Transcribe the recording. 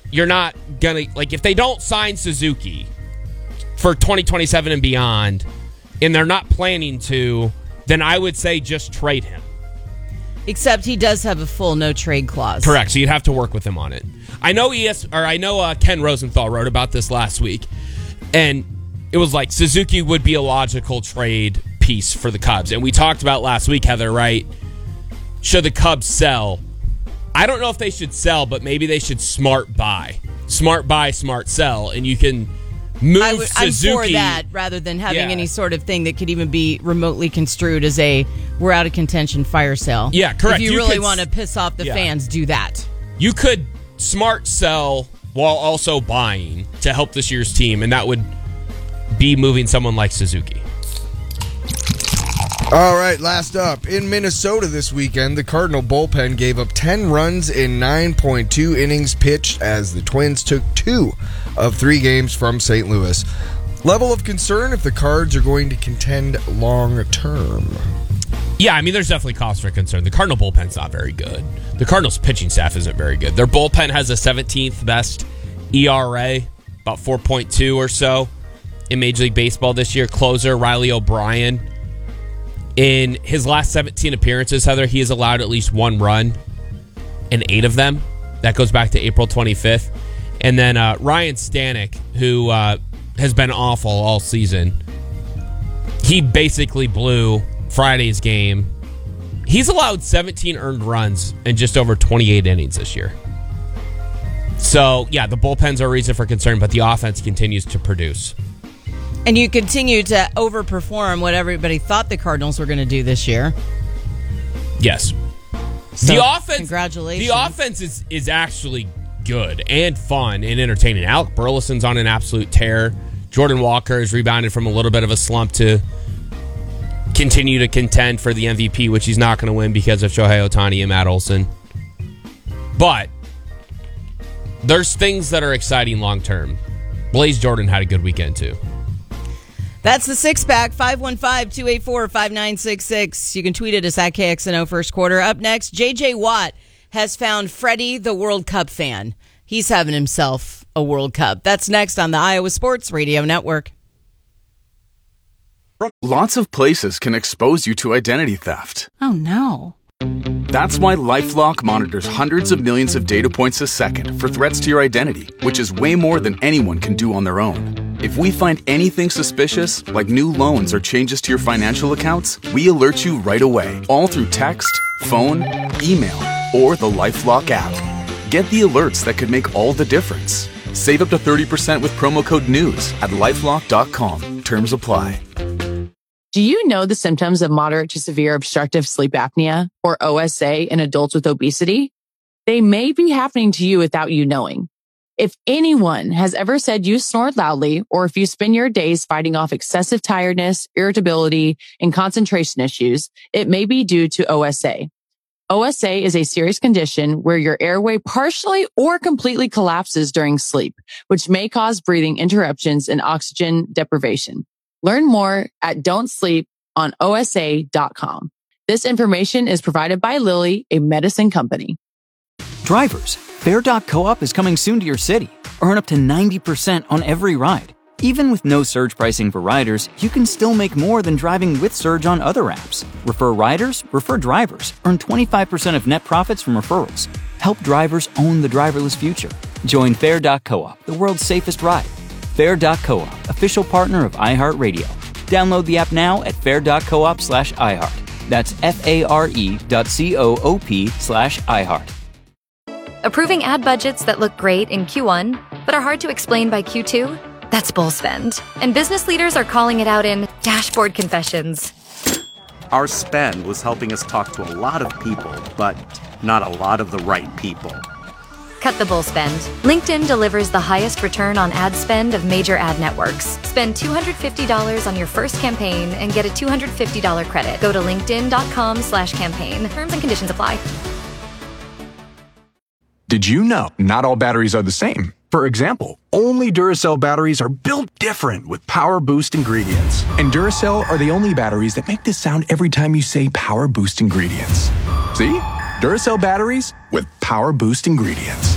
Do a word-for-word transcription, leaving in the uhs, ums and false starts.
you're not going to, like, if they don't sign Suzuki for twenty twenty-seven and beyond, and they're not planning to, then I would say just trade him. Except he does have a full no trade clause. Correct. So you'd have to work with him on it. I know E S or I know uh, Ken Rosenthal wrote about this last week, and it was like Suzuki would be a logical trade piece for the Cubs. And we talked about last week, Heather, right? Should the Cubs sell? I don't know if they should sell, but maybe they should smart buy. Smart buy, smart sell, and you can move I would, Suzuki. I'm for that rather than having Yeah. any sort of thing that could even be remotely construed as a we're out of contention fire sale. Yeah, correct. If you, You really could- want to piss off the Yeah. fans, do that. You could smart sell while also buying to help this year's team, and that would be moving someone like Suzuki. All right, last up. In Minnesota this weekend, the Cardinal bullpen gave up ten runs in nine point two innings pitched as the Twins took two of three games from Saint Louis. Level of concern if the Cards are going to contend long term. Yeah, I mean, there's definitely cause for concern. The Cardinal bullpen's not very good. The Cardinals' pitching staff isn't very good. Their bullpen has the seventeenth best E R A, about four point two or so in Major League Baseball this year. Closer, Riley O'Brien. In his last seventeen appearances, Heather, he has allowed at least one run in eight of them. That goes back to April twenty-fifth. And then uh, Ryan Stanek, who uh, has been awful all season, he basically blew Friday's game. He's allowed seventeen earned runs in just over twenty-eight innings this year. So, yeah, the bullpens are a reason for concern, but the offense continues to produce. And you continue to overperform what everybody thought the Cardinals were going to do this year. Yes. So, the offense, congratulations. The offense is, is actually good and fun and entertaining. Alec Burleson's on an absolute tear. Jordan Walker has rebounded from a little bit of a slump to continue to contend for the M V P, which he's not going to win because of Shohei Ohtani and Matt Olson. But there's things that are exciting long term. Blaze Jordan had a good weekend too. That's the six-pack, five one five, two eight four, five nine six six. You can tweet at us at K X N O First Quarter. Up next, J J Watt has found Freddie the World Cup fan. He's having himself a World Cup. That's next on the Iowa Sports Radio Network. Lots of places can expose you to identity theft. Oh, no. That's why LifeLock monitors hundreds of millions of data points a second for threats to your identity, which is way more than anyone can do on their own. If we find anything suspicious, like new loans or changes to your financial accounts, we alert you right away, all through text, phone, email, or the LifeLock app. Get the alerts that could make all the difference. Save up to thirty percent with promo code NEWS at lifelock dot com. Terms apply. Do you know the symptoms of moderate to severe obstructive sleep apnea, or O S A, in adults with obesity? They may be happening to you without you knowing. If anyone has ever said you snore loudly, or if you spend your days fighting off excessive tiredness, irritability, and concentration issues, it may be due to O S A. O S A is a serious condition where your airway partially or completely collapses during sleep, which may cause breathing interruptions and oxygen deprivation. Learn more at don't sleep on O S A dot com. This information is provided by Lilly, a medicine company. Drivers, Fair dot co-op is coming soon to your city. Earn up to ninety percent on every ride. Even with no surge pricing for riders, you can still make more than driving with Surge on other apps. Refer riders, refer drivers. Earn twenty-five percent of net profits from referrals. Help drivers own the driverless future. Join Fair dot co-op, the world's safest ride. Fair dot co-op, official partner of iHeartRadio. Download the app now at fair dot coop slash iHeart. That's F-A-R-E dot C-O-O-P slash iHeart. Approving ad budgets that look great in Q one, but are hard to explain by Q two? That's bull spend. And business leaders are calling it out in dashboard confessions. Our spend was helping us talk to a lot of people, but not a lot of the right people. Cut the bull spend. LinkedIn delivers the highest return on ad spend of major ad networks. Spend two hundred fifty dollars on your first campaign and get a two hundred fifty dollars credit. Go to linkedin.com slash campaign. Terms and conditions apply. Did you know not all batteries are the same? For example, only Duracell batteries are built different with Power Boost ingredients. And Duracell are the only batteries that make this sound every time you say Power Boost ingredients. See? Duracell batteries with Power Boost ingredients.